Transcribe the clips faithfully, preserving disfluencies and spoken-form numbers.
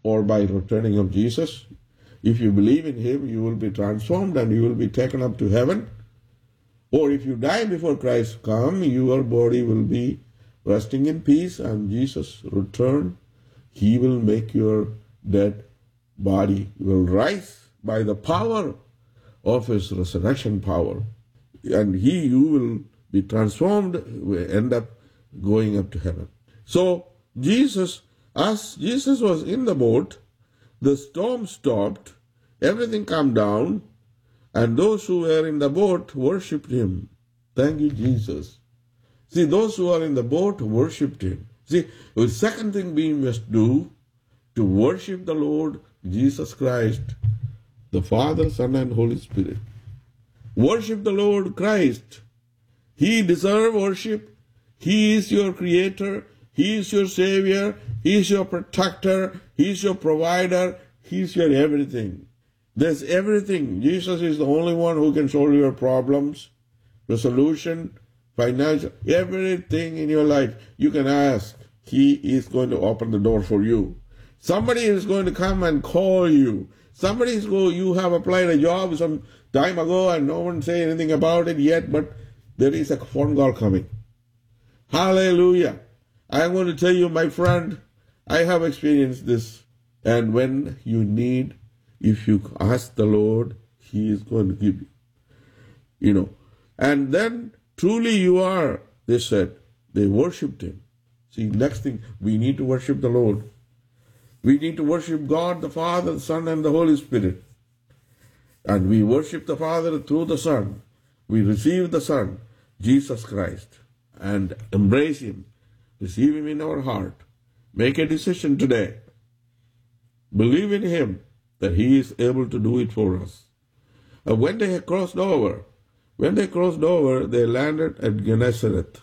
or by returning of Jesus. If you believe in him, you will be transformed and you will be taken up to heaven. Or if you die before Christ come, your body will be resting in peace, and Jesus return. He will make your dead body will rise by the power of his resurrection power. And he, you will be transformed, will end up going up to heaven. So Jesus, as Jesus was in the boat, the storm stopped, everything calmed down, and those who were in the boat worshipped him. Thank you, Jesus. See, those who are in the boat worshipped him. See, the second thing we must do to worship the Lord Jesus Christ, the Father, Son, and Holy Spirit. Worship the Lord Christ. He deserves worship. He is your creator. He is your savior. He is your protector. He is your provider. He is your everything. There's everything. Jesus is the only one who can solve your problems, the solution, financial, everything in your life. You can ask. He is going to open the door for you. Somebody is going to come and call you. Somebody is going, you have applied a job some time ago and no one say anything about it yet, but there is a phone call coming. Hallelujah. I am going to tell you, my friend, I have experienced this. And when you need, if you ask the Lord, he is going to give you. You know. And then, truly you are, they said. They worshipped him. See, next thing, we need to worship the Lord. We need to worship God, the Father, the Son, and the Holy Spirit. And we worship the Father through the Son. We receive the Son, Jesus Christ, and embrace him. Receive him in our heart. Make a decision today. Believe in him that he is able to do it for us. And when they had crossed over, when they crossed over, they landed at Gennesaret.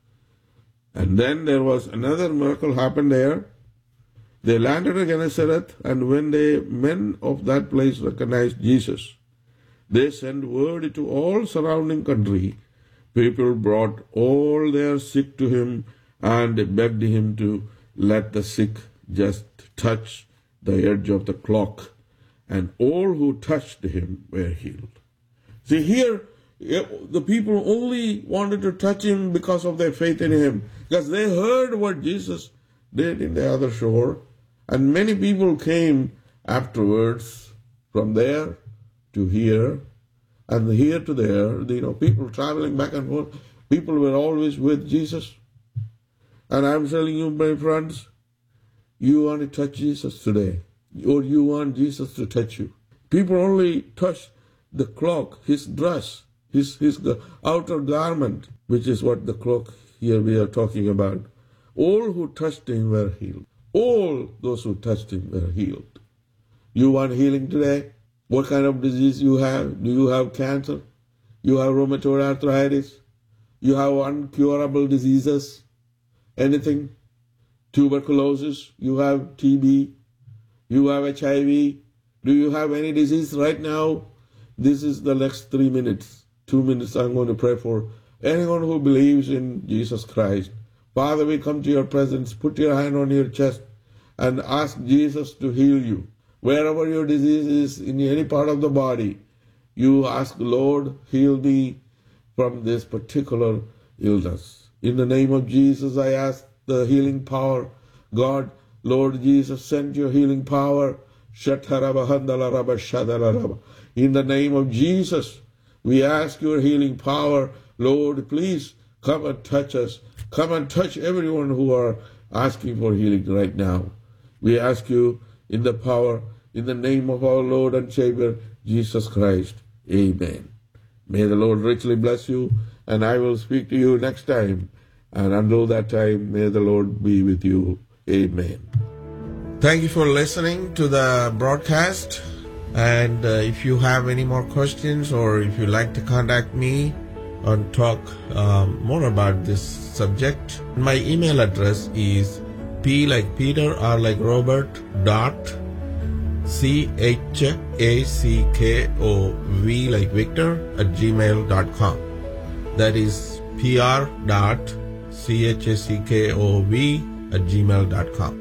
And then there was another miracle happened there. They landed at Gennesaret, and when the men of that place recognized Jesus, they sent word to all surrounding country. People brought all their sick to him and begged him to let the sick just touch the edge of the cloak, and all who touched him were healed. See, here, the people only wanted to touch him because of their faith in him, because they heard what Jesus did in the other shore, and many people came afterwards from there to here, and here to there. You know, people traveling back and forth. People were always with Jesus. And I'm telling you, my friends, you want to touch Jesus today, or you want Jesus to touch you. People only touch the cloak, his dress, his, his outer garment, which is what the cloak here we are talking about. All who touched him were healed. All those who touched him were healed. You want healing today? What kind of disease you have? Do you have cancer? You have rheumatoid arthritis? You have incurable diseases? Anything? Tuberculosis? You have T B? You have H I V? Do you have any disease right now? This is the next three minutes. Two minutes I'm going to pray for anyone who believes in Jesus Christ. Father, we come to your presence. Put your hand on your chest and ask Jesus to heal you. Wherever your disease is, in any part of the body, you ask, Lord, heal me from this particular illness. In the name of Jesus, I ask the healing power. God, Lord Jesus, send your healing power. In the name of Jesus, we ask your healing power. Lord, please come and touch us. Come and touch everyone who are asking for healing right now. We ask you in the power, in the name of our Lord and Savior, Jesus Christ. Amen. May the Lord richly bless you, and I will speak to you next time. And until that time, may the Lord be with you. Amen. Thank you for listening to the broadcast. And uh, if you have any more questions, or if you'd like to contact me and talk um, more about this subject, my email address is P like Peter, R like Robert, dot C H A C K O V like Victor at gmail dot com. That is P R dot C H A C K O V at gmail dot com.